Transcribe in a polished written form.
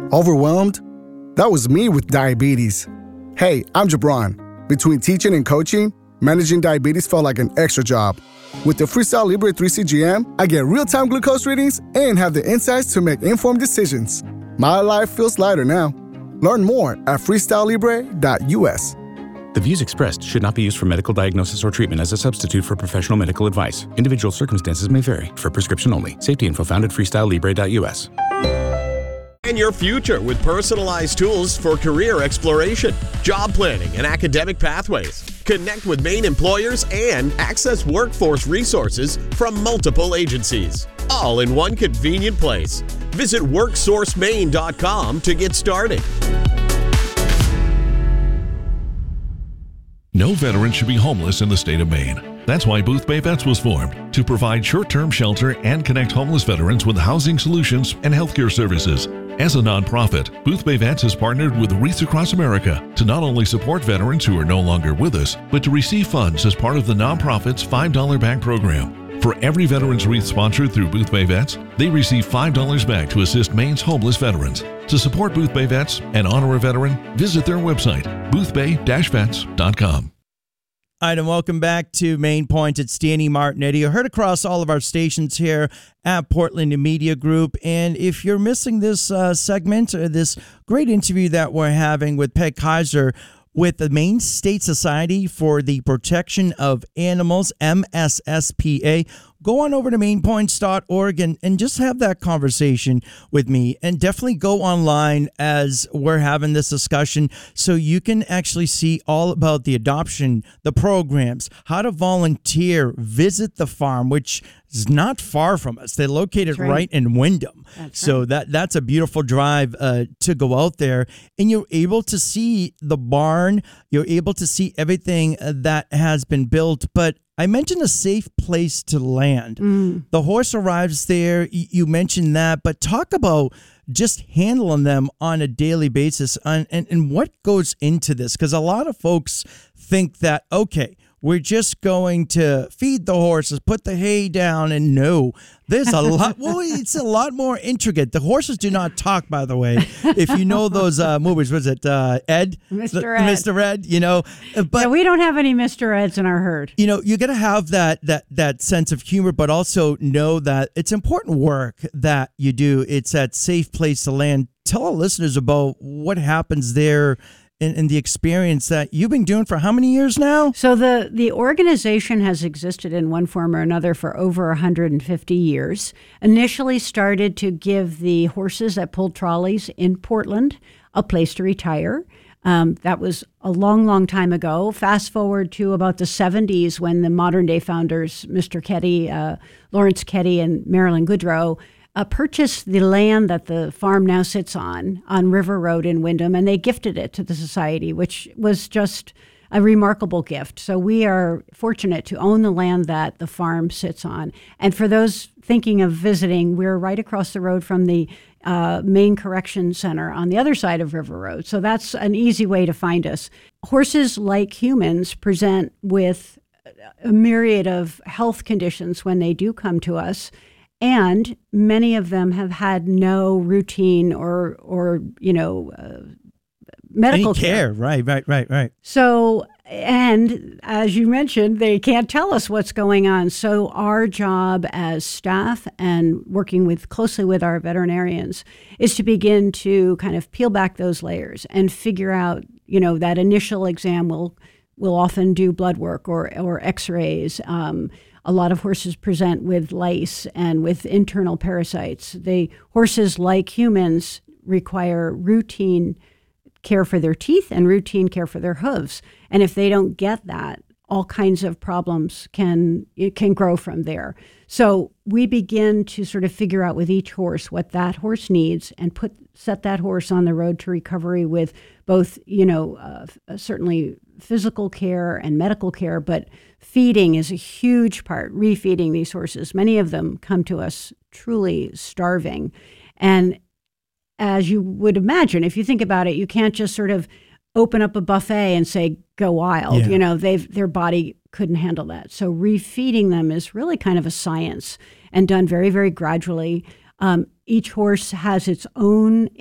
Overwhelmed? That was me with diabetes. Hey, I'm Jabron. Between teaching and coaching, managing diabetes felt like an extra job. With the Freestyle Libre 3 CGM, I get real-time glucose readings and have the insights to make informed decisions. My life feels lighter now. Learn more at freestylelibre.us. The views expressed should not be used for medical diagnosis or treatment as a substitute for professional medical advice. Individual circumstances may vary. For prescription only. Safety info found at freestylelibre.us. And your future with personalized tools for career exploration, job planning, and academic pathways. Connect with Maine employers and access workforce resources from multiple agencies, all in one convenient place. Visit WorkSourceMaine.com to get started. No veteran should be homeless in the state of Maine. That's why Booth Bay Vets was formed, to provide short-term shelter and connect homeless veterans with housing solutions and healthcare services. As a nonprofit, Booth Bay Vets has partnered with Wreaths Across America to not only support veterans who are no longer with us, but to receive funds as part of the nonprofit's $5 back program. For every Veterans Wreath sponsored through Booth Bay Vets, they receive $5 back to assist Maine's homeless veterans. To support Booth Bay Vets and honor a veteran, visit their website, boothbay-vets.com. All right, and welcome back to Main Point. It's Danny Martinetti. You heard across all of our stations here at Portland Media Group. And if you're missing this segment or this great interview that we're having with Peg Kaiser with the Maine State Society for the Protection of Animals, MSSPA, go on over to mainpoints.org and just have that conversation with me. And definitely go online as we're having this discussion so you can actually see all about the adoption, the programs, how to volunteer, visit the farm, which is not far from us. They're located right in Windham. So that's a beautiful drive to go out there. And you're able to see the barn. You're able to see everything that has been built. But I mentioned a safe place to land. The horse arrives there. You mentioned that, but talk about just handling them on a daily basis and what goes into this. Because a lot of folks think that, okay, we're just going to feed the horses, put the hay down, and no, there's a lot. Well, it's a lot more intricate. The horses do not talk, by the way. If you know those movies, was it Ed? Mr. Ed. Mr. Ed, you know. But yeah, we don't have any Mr. Eds in our herd. You know, you got to have that sense of humor, but also know that it's important work that you do. It's that safe place to land. Tell our listeners about what happens there and the experience that you've been doing for how many years now? So the organization has existed in one form or another for over 150 years. Initially started to give the horses that pulled trolleys in Portland a place to retire. That was a long, long time ago. Fast forward to about the 70s when the modern day founders, Mr. Ketty, Lawrence Ketty and Marilyn Goodrow, purchased the land that the farm now sits on River Road in Windham, and they gifted it to the society, which was just a remarkable gift. So we are fortunate to own the land that the farm sits on. And for those thinking of visiting, we're right across the road from the Maine Correction Center on the other side of River Road. So that's an easy way to find us. Horses, like humans, present with a myriad of health conditions when they do come to us. And many of them have had no routine or medical care. Right. So, and as you mentioned, they can't tell us what's going on. So our job as staff and working closely with our veterinarians is to begin to kind of peel back those layers and figure out, that initial exam will often do blood work or x-rays. A lot of horses present with lice and with internal parasites. Horses, like humans, require routine care for their teeth and routine care for their hooves. And if they don't get that, all kinds of problems can grow from there. So we begin to sort of figure out with each horse what that horse needs and set that horse on the road to recovery with both, certainly physical care and medical care, but feeding is a huge part, refeeding these horses. Many of them come to us truly starving. And as you would imagine, if you think about it, you can't just sort of open up a buffet and say, go wild. Yeah. Their body couldn't handle that. So refeeding them is really kind of a science and done very, very gradually. Each horse has its own